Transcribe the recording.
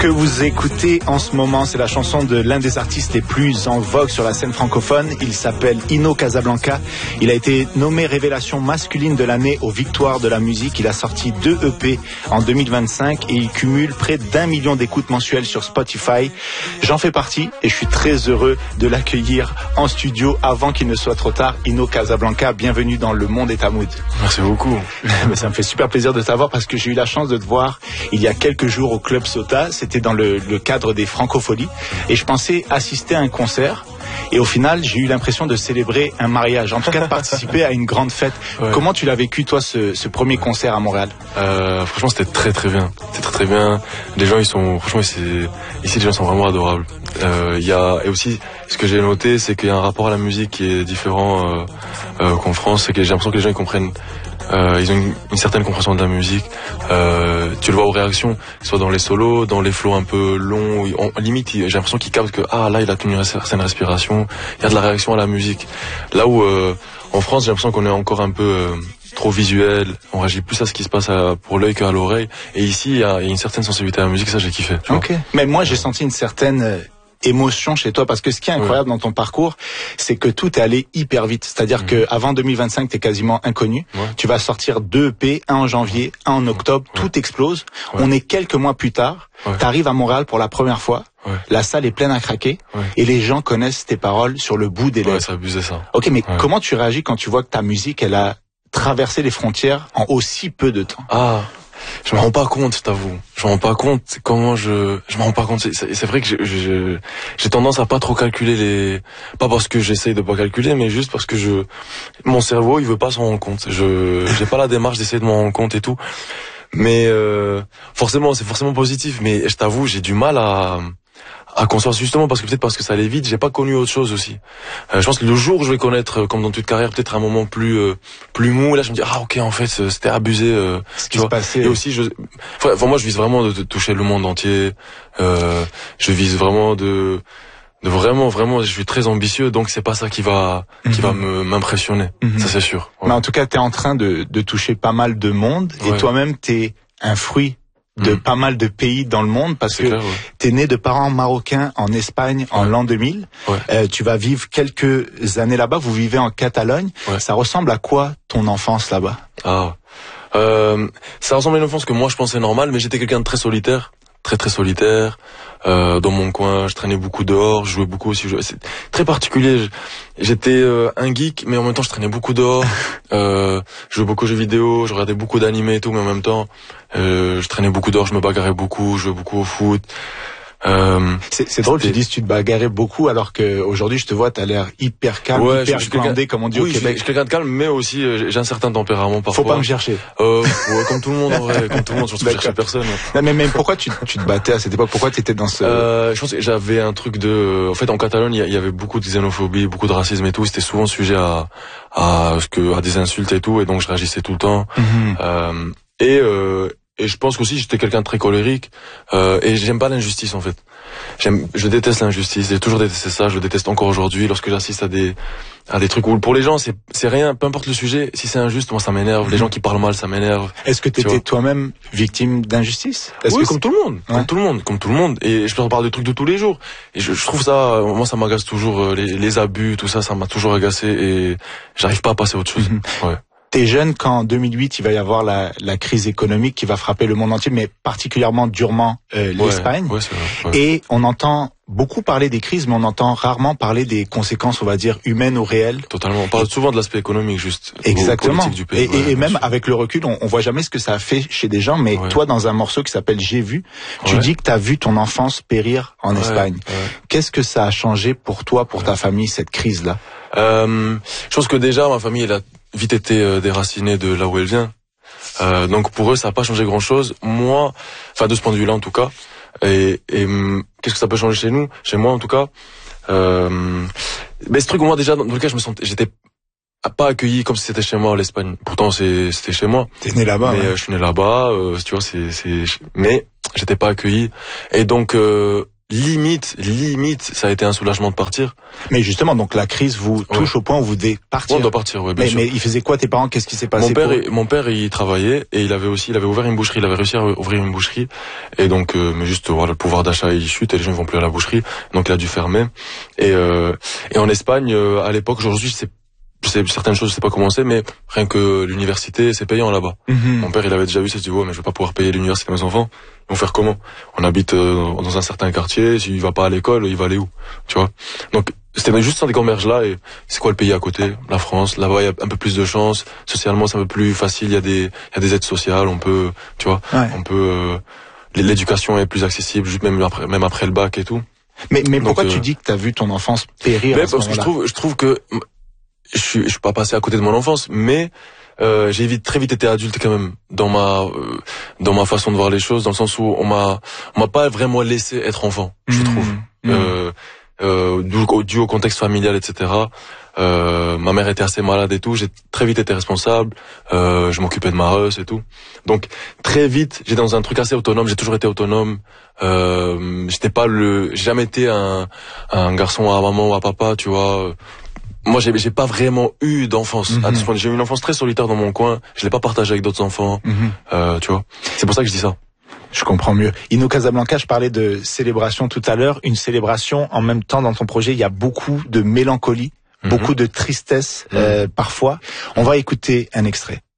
Que vous écoutez en ce moment, c'est la chanson de l'un des artistes les plus en vogue sur la scène francophone. Il s'appelle Ino Casablanca. Il a été nommé révélation masculine de l'année aux Victoires de la musique. Il a sorti 2 EP en 2025 et il cumule près d'1 million d'écoutes mensuelles sur Spotify. J'en fais partie et je suis très heureux de l'accueillir en studio avant qu'il ne soit trop tard. Ino Casablanca, bienvenue dans Le Monde est à Mood. Merci beaucoup. Ça me fait super plaisir de t'avoir parce que j'ai eu la chance de te voir il y a quelques jours au Club Sota. C'était dans le cadre des Francopholies et je pensais assister à un concert et au final j'ai eu l'impression de célébrer un mariage, en tout cas de participer à une grande fête. Ouais. Comment tu l'as vécu toi ce premier concert à Montréal? Franchement c'était très bien. C'était très bien. Les gens ils sont franchement ici les gens sont vraiment adorables. Et aussi ce que j'ai noté c'est qu'il y a un rapport à la musique qui est différent qu'en France. C'est que j'ai l'impression que les gens ils comprennent. Ils ont une certaine compréhension de la musique. Tu le vois aux réactions, soit dans les solos, dans les flows un peu longs. Limite, j'ai l'impression qu'ils captent que là, il a tenu une certaine respiration. Il y a de la réaction à la musique. Là où en France, j'ai l'impression qu'on est encore un peu trop visuel. On réagit plus à ce qui se passe pour l'œil qu'à l'oreille. Et ici, il y a une certaine sensibilité à la musique. Ça, j'ai kiffé. Ok. Mais moi, j'ai senti une certaine émotion chez toi, parce que ce qui est incroyable dans ton parcours, c'est que tout est allé hyper vite. C'est-à-dire que avant 2025, t'es quasiment inconnu. Tu vas sortir 2 EP, un en janvier, un en octobre, tout explose. On est quelques mois plus tard, t'arrives à Montréal pour la première fois, la salle est pleine à craquer, et les gens connaissent tes paroles sur le bout des lèvres. Ouais, c'est abusé ça. Ok, mais comment tu réagis quand tu vois que ta musique, elle a traversé les frontières en aussi peu de temps? Je me rends pas compte, je t'avoue. Je me rends pas compte comment je me rends pas compte. C'est vrai que j'ai tendance à pas trop calculer pas parce que j'essaye de pas calculer, mais juste parce que mon cerveau, il veut pas s'en rendre compte. J'ai pas la démarche d'essayer de m'en rendre compte et tout. Mais, c'est forcément positif, mais je t'avoue, j'ai du mal à concevoir, justement parce que ça allait vite, j'ai pas connu autre chose aussi. Je pense que le jour où je vais connaître, comme dans toute carrière, peut-être un moment plus mou, là je me dis ok, en fait c'était abusé ce qui se passait. Et aussi moi je vise vraiment de toucher le monde entier. Je vise vraiment de vraiment, je suis très ambitieux, donc c'est pas ça qui va m'impressionner. Ça c'est sûr. Ouais. Mais en tout cas, t'es en train de toucher pas mal de monde et toi-même t'es un fruit de pas mal de pays dans le monde, parce que t'es né de parents marocains en Espagne en l'an 2000. Tu vas vivre quelques années là-bas. Vous vivez en Catalogne. Ça ressemble à quoi ton enfance là-bas? Ça ressemble à une enfance que moi je pensais normale, mais j'étais quelqu'un de très solitaire. Très solitaire, dans mon coin, je traînais beaucoup dehors, je jouais beaucoup aussi, c'est très particulier. J'étais un geek, mais en même temps je traînais beaucoup dehors, je jouais beaucoup aux jeux vidéo, je regardais beaucoup d'animés et tout, mais en même temps je traînais beaucoup dehors, je me bagarrais beaucoup, je jouais beaucoup au foot. C'est drôle, tu dis que tu te bagarrais beaucoup, alors que aujourd'hui je te vois, t'as l'air hyper calme, hyper groundé, comme on dit au Québec. Je suis quelqu'un de calme, mais aussi j'ai un certain tempérament parfois. Faut pas me chercher. Comme tout le monde en vrai, comme tout le monde, je cherche personne. Non, mais pourquoi tu te battais à cette époque? Pourquoi t'étais dans ce... Je pense que j'avais un truc en fait en Catalogne, il y avait beaucoup de xénophobie, beaucoup de racisme et tout, c'était souvent sujet à des insultes et tout, et donc je réagissais tout le temps. Et je pense qu'aussi j'étais quelqu'un de très colérique, et j'aime pas l'injustice en fait. Je déteste l'injustice, j'ai toujours détesté ça, je le déteste encore aujourd'hui lorsque j'assiste à des trucs où pour les gens c'est rien, peu importe le sujet, si c'est injuste, moi ça m'énerve, les gens qui parlent mal ça m'énerve. Est-ce que t'étais toi-même victime d'injustice? Oui, comme tout le monde, et je peux parler de trucs de tous les jours. Et je trouve ça, moi ça m'agace toujours, les abus, tout ça m'a toujours agacé, et j'arrive pas à passer à autre chose. T'es jeune quand en 2008 il va y avoir la crise économique qui va frapper le monde entier, mais particulièrement durement l'Espagne. Et on entend beaucoup parler des crises, mais on entend rarement parler des conséquences, on va dire, humaines ou réelles. Totalement. On parle souvent de l'aspect économique, juste. Exactement. Du pays. Et même avec le recul, on voit jamais ce que ça a fait chez des gens, mais toi, dans un morceau qui s'appelle J'ai vu, tu dis que t'as vu ton enfance périr en Espagne. Qu'est-ce que ça a changé pour toi, pour ta famille, cette crise-là? Je pense que déjà, ma famille, elle a vite été déracinée de là où elle vient. Donc pour eux, ça n'a pas changé grand-chose. Moi, de ce point de vue-là en tout cas. Et qu'est-ce que ça peut changer chez nous, chez moi en tout cas. Ce truc, moi déjà, dans le cas, j'étais pas accueilli comme si c'était chez moi, l'Espagne. Pourtant, c'était chez moi. T'es né là-bas. Mais je suis né là-bas. Tu vois, mais j'étais pas accueilli. Et donc limite, ça a été un soulagement de partir. Mais justement, donc la crise vous touche au point où vous devez partir. On doit partir, bien sûr. Mais il faisait quoi tes parents? Qu'est-ce qui s'est passé? Mon père, il travaillait et il avait ouvert une boucherie. Il avait réussi à ouvrir une boucherie et donc, mais juste voilà, le pouvoir d'achat il chute et les gens ne vont plus à la boucherie, donc il a dû fermer. Et en Espagne, à l'époque, aujourd'hui, certaines choses, je sais pas comment c'est, mais rien que l'université, c'est payant là-bas. Mon père, il avait déjà vu ça, il s'est dit, mais je vais pas pouvoir payer l'université à mes enfants. Ils vont faire comment? On habite dans un certain quartier, s'il va pas à l'école, il va aller où? Tu vois? Donc, c'était juste dans des gamberges-là, et c'est quoi le pays à côté? La France. Là-bas, il y a un peu plus de chance. Socialement, c'est un peu plus facile. Il y a des aides sociales. On peut, tu vois, l'éducation est plus accessible, même après le bac et tout. Mais donc, pourquoi tu dis que t'as vu ton enfance périr? Parce que je trouve que je suis pas passé à côté de mon enfance, mais j'ai très vite été adulte quand même dans ma façon de voir les choses, dans le sens où on m'a pas vraiment laissé être enfant, je trouve. Dû au contexte familial, etc. Ma mère était assez malade et tout, j'ai très vite été responsable, je m'occupais de ma Russ et tout. Donc très vite, j'étais dans un truc assez autonome, j'ai toujours été autonome. J'ai jamais été un garçon à maman ou à papa, tu vois. Moi, j'ai pas vraiment eu d'enfance. À ce point, j'ai eu une enfance très solitaire dans mon coin. Je l'ai pas partagé avec d'autres enfants. Tu vois. C'est pour ça que je dis ça. Je comprends mieux. Ino Casablanca, je parlais de célébration tout à l'heure. Une célébration, en même temps, dans ton projet, il y a beaucoup de mélancolie, beaucoup de tristesse, parfois. On va écouter un extrait.